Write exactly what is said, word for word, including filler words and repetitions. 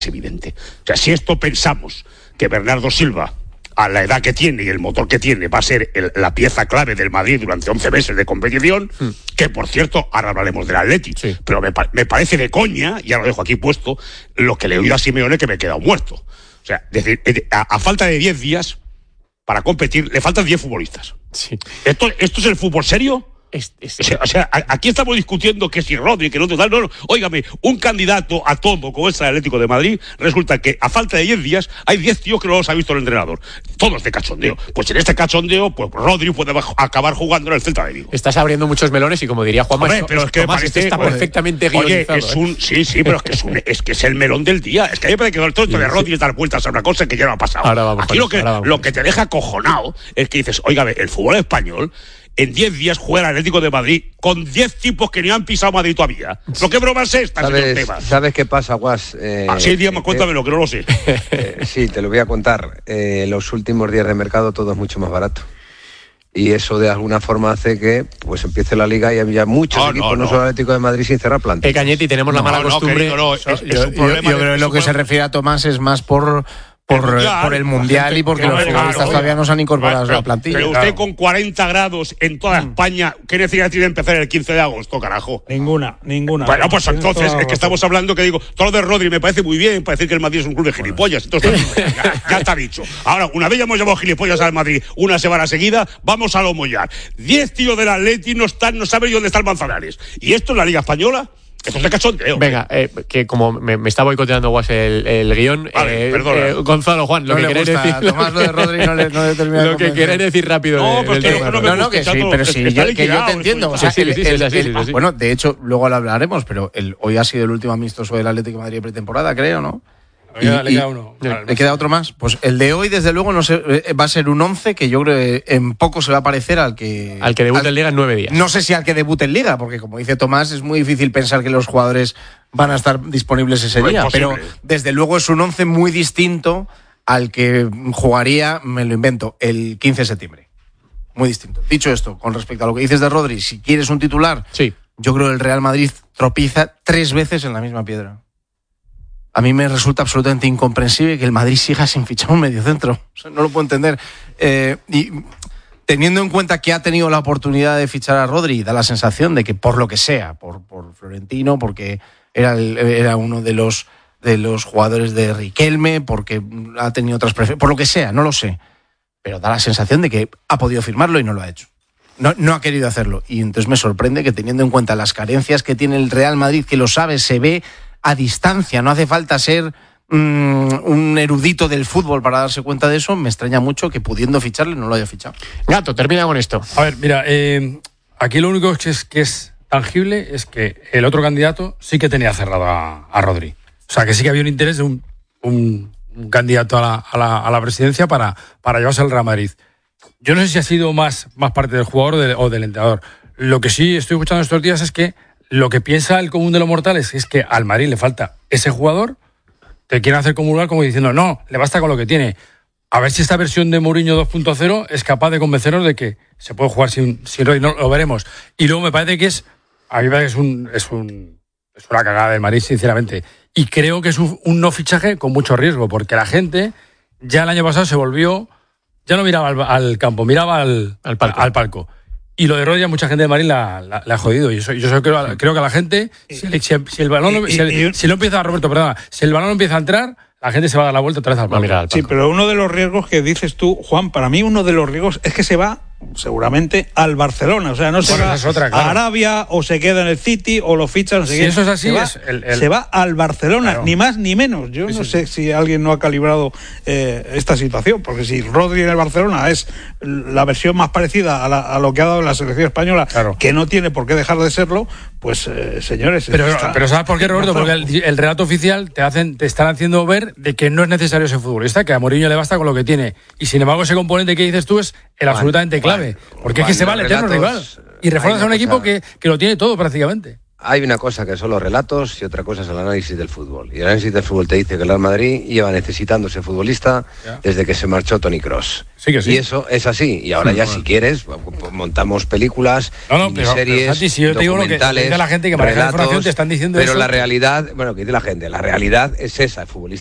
evidente. O sea, si esto pensamos que Bernardo Silva, a la edad que tiene y el motor que tiene, va a ser el, la pieza clave del Madrid durante once meses de competición, mm. que por cierto, ahora hablaremos del Atleti, sí. pero me, me parece de coña, ya lo dejo aquí puesto, lo que le he oído a Simeone, que me he quedado muerto. O sea, decir, a, a falta de diez días para competir, le faltan diez futbolistas. Sí. ¿Esto, ¿Esto es el fútbol serio? Es, es, o, sea, o sea, aquí estamos discutiendo que si Rodri, que no total, no, no, óigame, un candidato a todo como es el Atlético de Madrid, resulta que a falta de diez días hay diez tíos que no los ha visto el entrenador. Todos de cachondeo. Pues en este cachondeo, pues Rodri puede acabar jugando en el Celta de Vigo. Estás abriendo muchos melones y como diría Juanma, Hombre, pero es que Tomás, parece, está pues, perfectamente oye, guionizado. es un, sí, sí, pero es que es, un, es que es el melón del día. Es que a mí me parece que el tonto de Rodri es dar vueltas a una cosa que ya no ha pasado. Ahora vamos aquí lo que, vamos lo que te deja acojonado es que dices, óigame, el fútbol español en diez días juega el Atlético de Madrid con diez tipos que ni han pisado Madrid todavía. ¿Lo que broma es esta, ¿Sabes, señor Tebas? ¿Sabes qué pasa, Guas? Eh, ah, sí, digamos, eh, cuéntamelo, eh, que no lo sé. Eh, sí, te lo voy a contar. Eh, los últimos días de mercado todo es mucho más barato. Y eso de alguna forma hace que pues empiece la liga y haya muchos oh, equipos, no, no. no solo el Atlético de Madrid, sin cerrar plantas. Eh, Cañete, tenemos la no, mala no, costumbre. Querido, no, es, es yo, un problema yo, yo creo que lo que se refiere a Tomás es más por... Por el mundial, por el mundial y porque los futbolistas claro, todavía no se han incorporado pero, a la plantilla. Pero usted claro. con cuarenta grados en toda mm. España, ¿qué necesidad tiene de empezar el quince de agosto, carajo? Ninguna, ninguna. Bueno, pues entonces, es que estamos hablando que digo, todo lo de Rodri me parece muy bien, para decir que el Madrid es un club de gilipollas. Entonces, ya, ya está dicho. Ahora, una vez ya hemos llamado gilipollas al Madrid una semana seguida, vamos a lo mollar. Diez tíos del Atleti no están, no saben dónde está el Manzanares. ¿Y esto en la Liga Española? Esto es de cachondeo. Venga, eh, que como me, me está boicoteando Guas el, el guión, vale, eh, perdona. Eh, Gonzalo, Juan, lo no que queréis decir. Tomás, lo de Rodri no le, no le termina Lo que queréis decir rápido. No, de, pero del que no, no, no, no, que sí, pero sí, yo, que yo te entiendo. O sea, sí, el, sí, el, sí, sí, el, sí, sí. Bueno, de hecho, luego lo hablaremos, pero el, hoy ha sido el último amistoso del Atlético de Madrid de pretemporada, creo, ¿no? Y, le queda uno. ¿Le queda otro más? Pues el de hoy, desde luego, no sé, va a ser un once que yo creo que en poco se va a parecer al que... Al que debute en Liga en nueve días. No sé si al que debute en Liga, porque como dice Tomás, es muy difícil pensar que los jugadores van a estar disponibles ese no día. Pero desde luego es un once muy distinto al que jugaría, me lo invento, el quince de septiembre. Muy distinto. Dicho esto, con respecto a lo que dices de Rodri, si quieres un titular, sí. Yo creo que el Real Madrid tropieza tres veces en la misma piedra. A mí me resulta absolutamente incomprensible que el Madrid siga sin fichar un mediocentro. O sea, no lo puedo entender. Eh, y teniendo en cuenta que ha tenido la oportunidad de fichar a Rodri, da la sensación de que por lo que sea, por, por Florentino, porque era, el, era uno de los, de los jugadores de Riquelme, porque ha tenido otras preferencias, por lo que sea, no lo sé. Pero da la sensación de que ha podido firmarlo y no lo ha hecho. No, no ha querido hacerlo. Y entonces me sorprende que teniendo en cuenta las carencias que tiene el Real Madrid, que lo sabe, se ve a distancia, no hace falta ser mmm, un erudito del fútbol para darse cuenta de eso, me extraña mucho que pudiendo ficharle no lo haya fichado. Gato, termina con esto. A ver, mira, eh, aquí lo único que es, que es tangible es que el otro candidato sí que tenía cerrado a, a Rodri. O sea, que sí que había un interés de un, un, un candidato a la, a, la, a la presidencia para, para llevarse al Real Madrid. Yo no sé si ha sido más, más parte del jugador o, de, o del entrenador. Lo que sí estoy escuchando estos días es que lo que piensa el común de los mortales es que al Madrid le falta ese jugador, te quieren hacer comulgar como diciendo, no, le basta con lo que tiene. A ver si esta versión de Mourinho dos punto cero es capaz de convencernos de que se puede jugar sin, sin Rodri, no, lo veremos. Y luego me parece que es, a mí me parece que es, un, es, un, es una cagada del Madrid, sinceramente. Y creo que es un, un no fichaje con mucho riesgo, porque la gente ya el año pasado se volvió, ya no miraba al, al campo, miraba al, al palco. Al palco. Y lo de Rodri, mucha gente de Madrid la, la, la ha jodido. Yo, soy, yo soy, creo, creo que a la gente, si el, si el, si el balón, y, si, el, y, si no empieza, Roberto, perdona, si el balón no empieza a entrar, la gente se va a dar la vuelta otra vez al palco. Sí, pero uno de los riesgos que dices tú, Juan, para mí uno de los riesgos es que se va seguramente al Barcelona, o sea, no se bueno, va es otra, claro. a Arabia o se queda en el City o lo fichan, no sé si qué. Eso es así, se va, es el, el... se va al Barcelona, claro. Ni más ni menos. Yo sí, no sí, sé sí. si alguien no ha calibrado eh, esta situación, porque si Rodri en el Barcelona es la versión más parecida a, la, a lo que ha dado en la selección española, claro. que no tiene por qué dejar de serlo, pues eh, señores. Pero, está, pero ¿sabes por qué, Roberto? Porque el, el relato oficial te hacen, te están haciendo ver de que no es necesario ese futbolista, que a Mourinho le basta con lo que tiene. Y sin embargo, ese componente que dices tú es el Juan, absolutamente clave. Juan, porque Juan, es que se va al eterno rival. Y refuerzas a un equipo que, que lo tiene todo prácticamente. hay una cosa que son los relatos y otra cosa es el análisis del fútbol. Y el análisis del fútbol te dice que el Real Madrid lleva necesitando ese futbolista yeah. desde que se marchó Toni Kroos. Sí que sí. Y eso es así. Y ahora sí, ya bueno. si quieres, montamos películas, no, no, pero, series, pero, Santi, si yo te digo lo que dice la gente que maneja la información, te están diciendo pero eso. Pero la realidad, bueno, que dice la gente, la realidad es esa, el futbolista